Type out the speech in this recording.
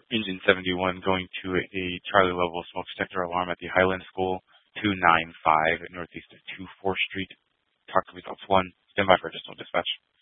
Engine 71 going to a Charlie level smoke detector alarm at the Highland School, 295 northeast of 2 4th Street. Talk to results 1. Stand by for additional dispatch.